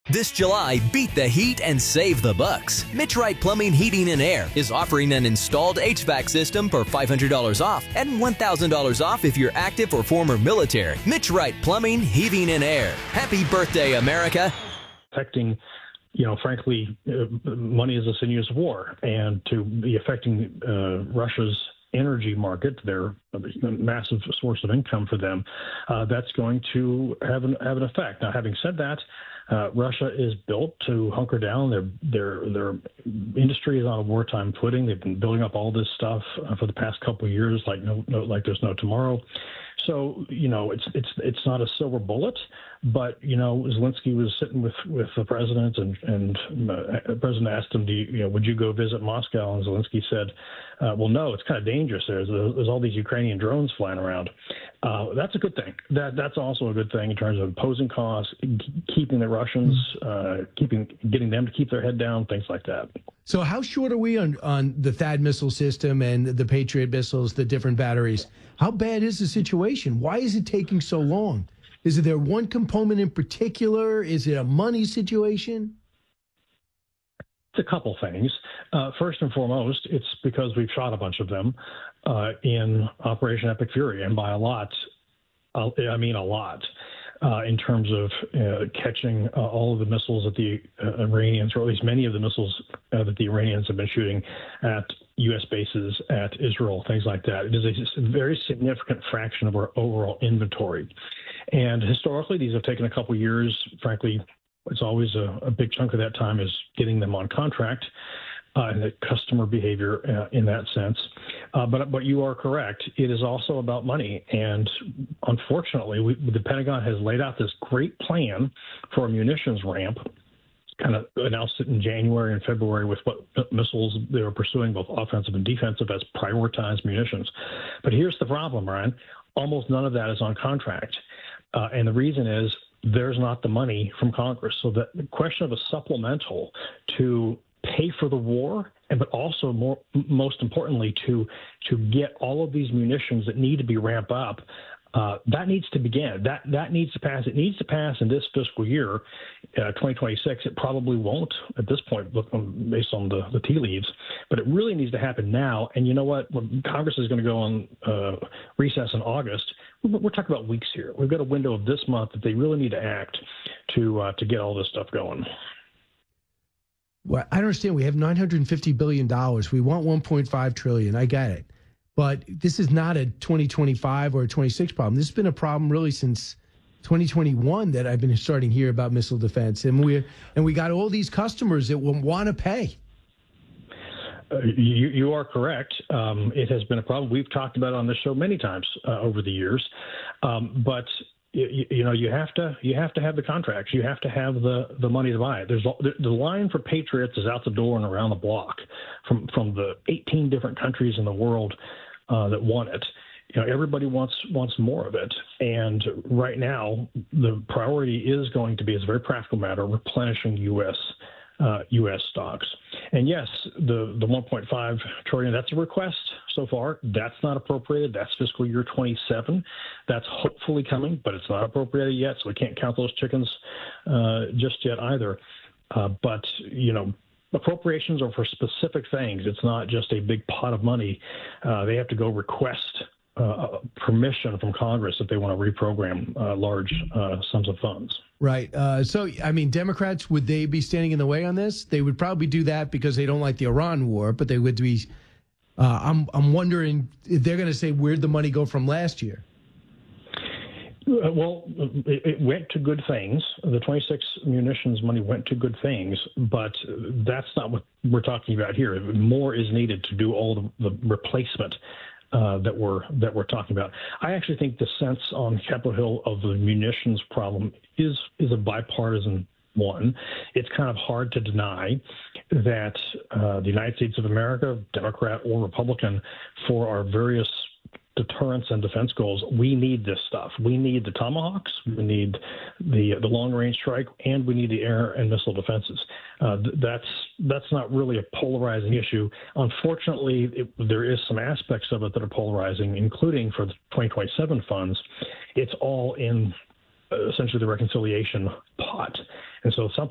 This July, beat the heat and save the bucks. Mitch Wright Plumbing, Heating, and Air is offering an installed HVAC system for $500 off and $1,000 off if you're active or former military. Mitch Wright Plumbing, Heating, and Air. Happy birthday, America. Affecting, frankly, money is a sinuous war, and to be affecting Russia's energy market, their massive source of income for them, that's going to have an effect. Now, having said that, Russia is built to hunker down. Their industry is on a wartime footing. They've been building up all this stuff for the past couple of years, like there's no tomorrow. So it's not a silver bullet, but Zelensky was sitting with the president, and the president asked him, would you go visit Moscow? And Zelensky said, well, no, it's kind of dangerous. There's all these Ukrainian drones flying around. That's a good thing. That's also a good thing in terms of imposing costs, keeping the Russians, getting them to keep their head down, things like that. So how short are we on the THAAD missile system and the Patriot missiles, the different batteries? How bad is the situation? Why is it taking so long? Is there one component in particular? Is it a money situation? It's a couple things. First and foremost, it's because we've shot a bunch of them in Operation Epic Fury, and by a lot, I mean a lot, in terms of catching all of the missiles that the Iranians, or at least many of the missiles that the Iranians have been shooting at U.S. bases, at Israel, things like that. It is a very significant fraction of our overall inventory. And historically, these have taken a couple years. Frankly, it's always a big chunk of that time is getting them on contract and the customer behavior in that sense. But you are correct. It is also about money. And unfortunately, the Pentagon has laid out this great plan for a munitions ramp, kind of announced it in January and February with what missiles they were pursuing, both offensive and defensive, as prioritized munitions. But here's the problem, Ryan. Almost none of that is on contract. And the reason is there's not the money from Congress. So the question of a supplemental to pay for the war, but also most importantly to get all of these munitions that need to be ramped up, that needs to begin. That needs to pass. It needs to pass in this fiscal year, 2026. It probably won't at this point, based on the tea leaves. But it really needs to happen now. And you know what? When Congress is going to go on recess in August, we're talking about weeks here. We've got a window of this month that they really need to act to get all this stuff going. Well, I don't understand. We have $950 billion. We want $1.5 trillion. I get it. But this is not a 2025 or a 26 problem. This has been a problem really since 2021 that I've been starting to hear about missile defense. And we got all these customers that will want to pay. You are correct. It has been a problem. We've talked about it on this show many times over the years. But you have to have the contracts. You have to have the money to buy it. The line for Patriots is out the door and around the block from the 18 different countries in the world that want it. Everybody wants more of it. And right now, the priority is going to be, as a very practical matter, replenishing U.S. stocks. And yes, the 1.5 trillion, that's a request so far. That's not appropriated. That's fiscal year 27. That's hopefully coming, but it's not appropriated yet, so we can't count those chickens just yet either. But appropriations are for specific things. It's not just a big pot of money. They have to go request permission from Congress if they want to reprogram large sums of funds. Right. So, I mean, Democrats, would they be standing in the way on this? They would probably do that because they don't like the Iran war, but they would be. I'm wondering if they're going to say, where'd the money go from last year? Well, it went to good things. The 26 munitions money went to good things, but that's not what we're talking about here. More is needed to do all the replacement that we're talking about. I actually think the sense on Capitol Hill of the munitions problem is a bipartisan one. It's kind of hard to deny that the United States of America, Democrat or Republican, for our various deterrence and defense goals, we need this stuff. We need the Tomahawks, we need the long-range strike, and we need the air and missile defenses. That's not really a polarizing issue. Unfortunately, there is some aspects of it that are polarizing, including for the 2027 funds. It's all in essentially the reconciliation pot. And so